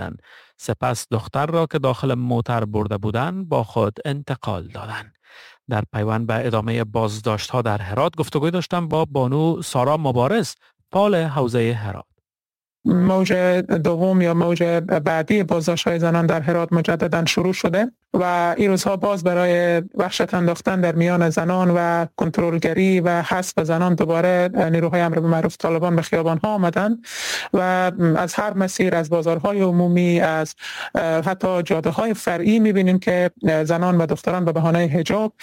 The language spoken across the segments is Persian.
کردند. سپس دختر را که داخل موتر برده بودند با خود انتقال دادند. در پیوند به ادامه بازداشت‌ها در هرات گفتگوی داشتم با بانو سارا مبارز، فعال حوزه هرات. موج دوم یا موج بعدی بازداشت‌های زنان در هرات مجددا شروع شده و این روزها باز برای وحشت انداختن در میان زنان و کنترلگری و حذف زنان دوباره نیروهای امر بالمعروف طالبان به خیابان‌ها آمدند و از هر مسیر، از بازارهای عمومی، از حتی جاده‌های فرعی می‌بینیم که زنان و دختران به بهانه حجاب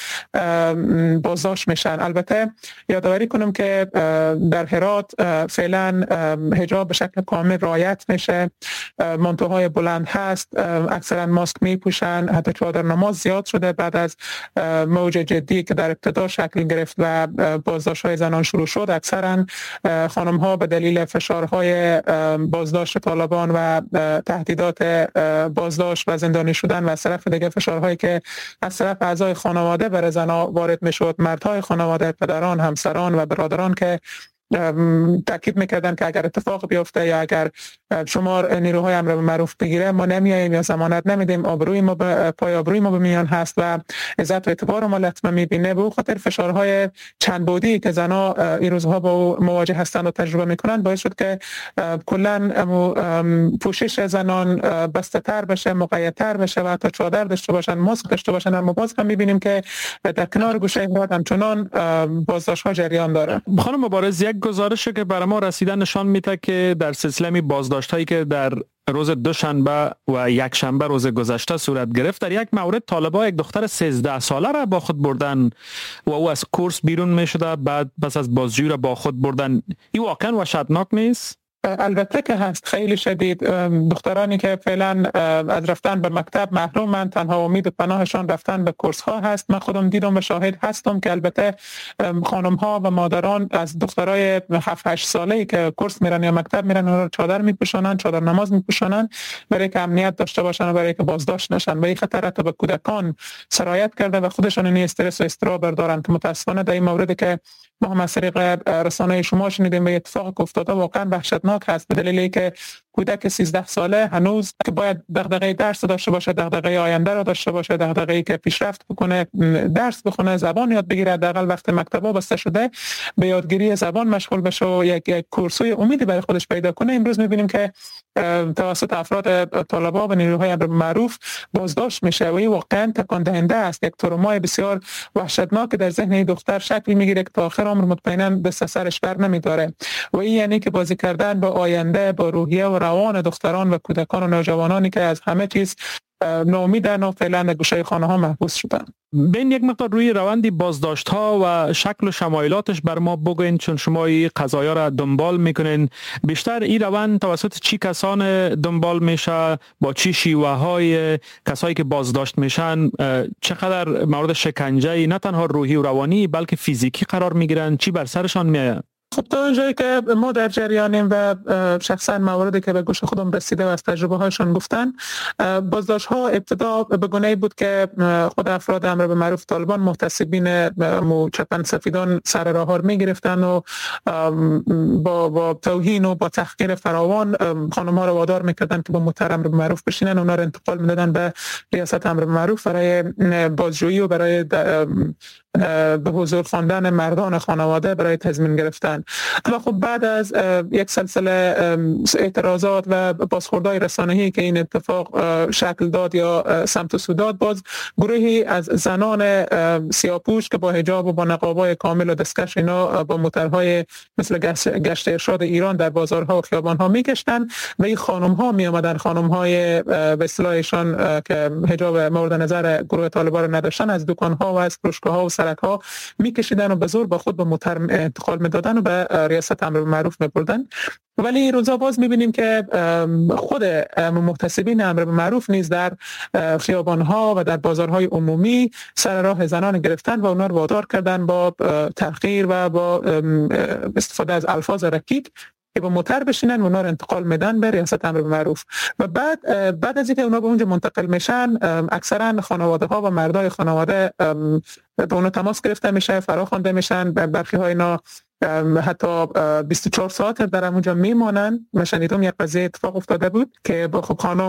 بازداشت میشن. البته یادآوری کنم که در هرات فعلا حجاب به شکل کامل رعایت میشه، مانتوهای بلند هست، اکثرا ماسک میپوشن، حتی چادر نماز زیاد شده بعد از موج جدی که در ابتدا شکل گرفت و بازداشت‌های زنان شروع شد. اکثرا خانم‌ها به دلیل فشارهای بازداشت طالبان و تهدیدات بازداشت و زندانی شدن و از طرف دیگه فشارهایی که از طرف اعضای خانواده بر زنان وارد میشد، مردهای خانواده، پدران، همسران و برادران که تاکید میکردن که اگر اتفاق بیفته یا اگر شمار نیروهای امر بالمعروف بگیره ما نمیاییم یا ضمانت نمیدیم، آبروی ما پای آبروی ما به میان هست و عزت و اعتبار ما لطمه میبینه. به خاطر فشارهای چند بعدی که زنا این روزها با او مواجه هستند و تجربه میکنن باعث شد که کلا پوشش زنان بسته تر بشه، مقیدتر بشه و حتی چادر داشته باشن، ماسک داشته باشن. اما باز هم میبینیم که در کنار گوشه هرات همچنان بازداشت‌ها جریان داره. خانم مبارز، یک گزارشی که برای ما رسیده نشان میده که در سلسله بازداشت‌هایی که در روز دوشنبه و یک شنبه روز گذشته صورت گرفت، در یک مورد طالبا یک دختر 13 ساله را با خود بردن و او از کورس بیرون می شده، بعد پس از بازجویی را با خود بردن. این واقعا وحشتناک نیست؟ البته که هست، خیلی شدید. دخترانی که فعلا از رفتن به مکتب محرومند، تنها امید و پناهشان رفتن به کورس ها هست. من خودم دیدم و شاهد هستم که البته خانم ها و مادران از دخترای 7-8 ساله‌ای که کورس میرن یا مکتب میرن اونها رو چادر میپوشونن، چادر نماز میپوشونن برای که امنیت داشته باشن و برای که بازداشت نشن و این خطر حتی به کودکان سرایت کرده و خودشان این استرس و اضطراب دارن که متاسفانه در این موردی که ما هم از طریق رسانه شما شنیدیم و اتفاق افتاده واقعا وحشتناک هست، به دلیلی که کودک 13 ساله هنوز که باید دغدغه درس داشته باشه، دغدغه آینده را داشته باشه، دغدغه‌ای که پیشرفت بکنه، درس بخونه، زبان یاد بگیره، حداقل وقت مکتبا بسته شده به یادگیری زبان مشغول بشه و یک کورسوی امیدی برای خودش پیدا کنه. امروز می‌بینیم که توسط افراد طالبان و نیروهای امر بالمعروف بازداشت میشه و این واقعا تکان دهنده است. یک ترومای بسیار وحشتناک در ذهن این دختر شکل میگیره که تا آخر عمر مطمئنا دست سرش بر نمیداره و این یعنی که بازی کردن با آینده، با روحیه و روان دختران و کودکان و نوجوانانی که از همه چیز ناامیدن و فعلا در گوشه خانه ها محبوس شدن. بین یک مقدار روی روندی بازداشت ها و شکل و شمایلاتش بر ما بگوین، چون شما این قضایا را دنبال میکنین. بیشتر این روند توسط چی کسان دنبال میشه، با چی شیوه های کسایی که بازداشت میشن، چقدر مورد شکنجه نه تنها روحی و روانی بلکه فیزیکی قرار میگیرن، چی بر سرشان میاد؟ خب تا اونجایی که ما در جریانیم و شخصا مواردی که به گوش خودم رسیده و از تجربه هاشون گفتن، بازداشت ها ابتدا به گونه‌ای بود که خود افراد امر بالمعروف طالبان محتسبین چپن سفیدان سر راه ها می گرفتن و با توهین و با تحقیر فراوان خانم ها رو وادار میکردن که با موتر امر بالمعروف بشینن، اونا رو انتقال میدادن به ریاست امر بالمعروف برای بازجویی و برای به حضور خواندن مردان خانواده برای تضمین گرفتن. اما خب بعد از یک سلسله اعتراضات و بازخوردهای رسانه‌ای که این اتفاق شکل داد یا سمت و سو داد، باز گروهی از زنان سیاه‌پوش که با حجاب و با نقاب‌های کامل و دستکش اینا با موترهای مثل گشت ارشاد ایران در بازارها و خیابان‌ها می‌گشتن و این خانم‌ها می‌آمدن، خانم‌های به اصطلاحشان که حجاب مورد نظر گروه طالبان رو نداشتن، از دکان‌ها و از فروشگاه‌ها و سرک‌ها می‌کشیدن و به زور با خود به موتر انتقال می‌دادن و به ریاست امر بالمعروف می‌بردن. ولی این روزا باز می‌بینیم که خود محتسبین امر بالمعروف نیز در خیابان‌ها و در بازارهای عمومی سر راه زنان گرفتن و اونها رو وادار کردن با تحقیر و با استفاده از الفاظ رکیک که با موتر بشینن و اونا رو انتقال میدن به ریاست امر بالمعروف. و بعد از اینکه اونا به اونجا منتقل میشن، اکثرا خانواده ها و مردای خانواده به اونا تماس گرفته میشه، فرا خوانده میشن، برخی ها اینا حتی 24 ساعت در اونجا میمانن. من شنیدم یک قضیه اتفاق افتاده بود که با خب خانم